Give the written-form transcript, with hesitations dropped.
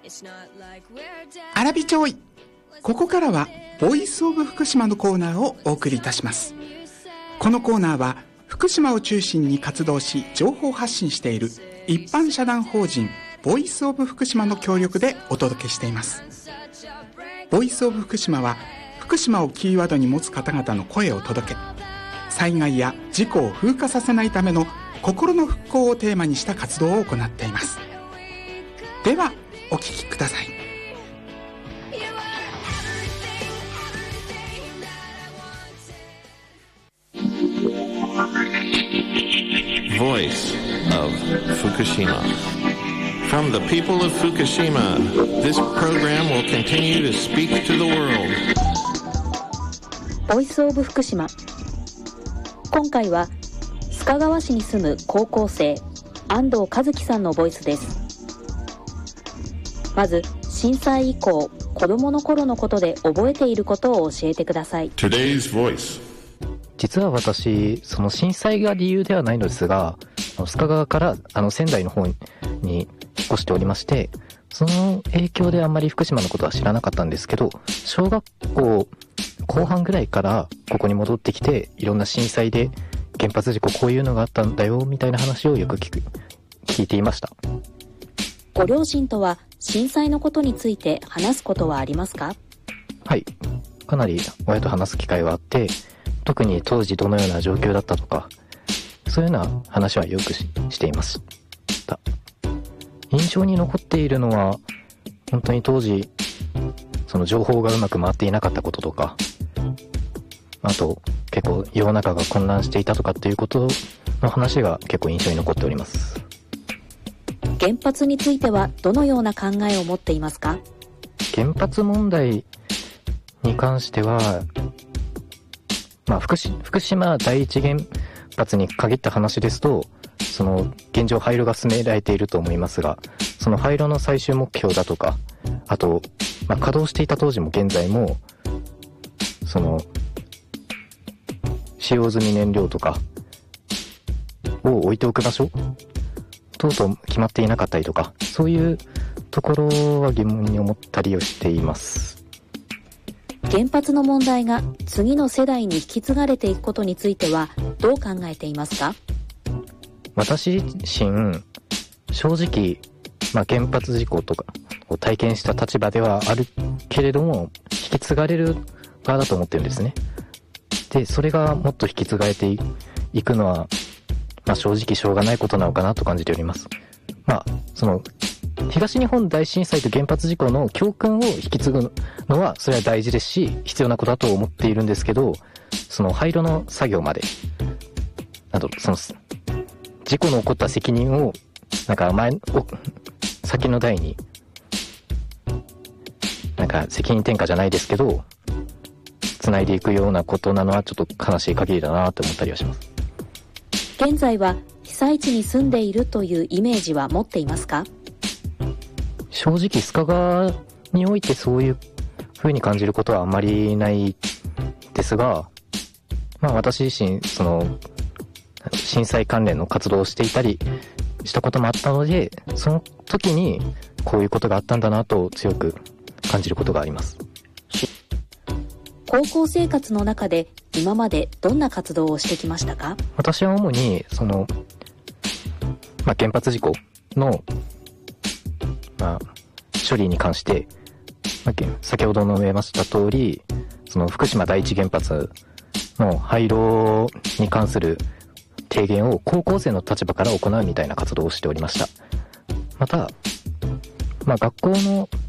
アラビチョイ。ここからはボイスオブ福島のコーナーをお送りいたします。このコーナーは福島を中心に活動し情報発信している一般社団法人ボイスオブ福島の協力でお届けしています。ボイスオブ福島は福島をキーワードに持つ方々の声を届け、災害や事故を風化させないための心の復興をテーマにした活動を行っています。ではお聞きください。 Voice of Fukushima. From the people of Fukushima, this program will continue to speak to the world. ボイスオブ福島。今回は須賀川市に住む高校生安藤和樹さんのボイスです。まず震災以降、子供の頃のことで覚えていることを教えてください。 Today's Voice。 実は私、その震災が理由ではないのですが、須賀川から仙台の方に引っ越しておりまして、その影響であんまり福島のことは知らなかったんですけど、小学校後半ぐらいからここに戻ってきて、いろんな震災で原発事故こういうのがあったんだよみたいな話をよく聞いていました。 ご両親とは震災のことについて話すことはありますか？ はい、かなり親と話す機会はあって、特に当時どのような状況だったとか、そういうような話はよくしていました。印象に残っているのは、本当に当時その情報がうまく回っていなかったこととか、あと結構世の中が混乱していたとかっていうことの話が結構印象に残っております。 原発についてはどのような考えを持っていますか？ 原発問題に関しては、福島第一原発に限った話ですと、その現状廃炉が進められていると思いますが、その廃炉の最終目標だとか、あと、稼働していた当時も現在もその使用済み燃料とかを置いておく場所等々決まっていなかったりとか、そういうところは疑問に思ったりをしています。 原発の問題が次の世代に引き継がれていくことについてはどう考えていますか？ 私自身、正直、原発事故とかを体験した立場ではあるけれども、引き継がれる側だと思ってるんですね。で、それがもっと引き継がれていくのは、正直しょうがないことなのかなと感じております。その東日本大震災と原発事故の教訓を引き継ぐのはそれは大事ですし、必要なことだと思っているんですけど、その廃炉の作業まで、その事故の起こった責任を先の代に責任転嫁じゃないですけど繋いでいくようなことなのはちょっと悲しい限りだなと思ったりはします。 現在は被災地に住んでいるというイメージは持っていますか？ 正直須賀川においてそういう風に感じることはあまりないですが、私自身その震災関連の活動をしていたりしたこともあったので、その時にこういうことがあったんだなと強く感じることがあります。 高校生活の中で今までどんな活動をしてきましたか？ 私は主にその、原発事故の、処理に関して、先ほど述べました通り、その福島第一原発の廃炉に関する提言を高校生の立場から行うみたいな活動をしておりました。また、学校の